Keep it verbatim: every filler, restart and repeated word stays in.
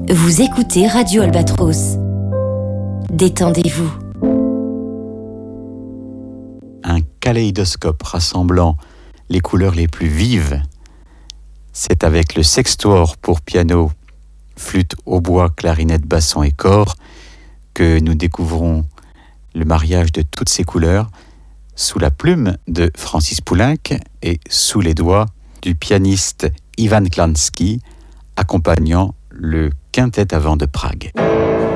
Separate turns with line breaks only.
Vous écoutez Radio Albatros. Détendez-vous.
Un kaléidoscope rassemblant les couleurs les plus vives. C'est avec le sextuor pour piano, flûte, hautbois, clarinette, basson et cor que nous découvrons le mariage de toutes ces couleurs sous la plume de Francis Poulenc et sous les doigts du pianiste Ivan Klansky, accompagnant le quintet à vent de Prague.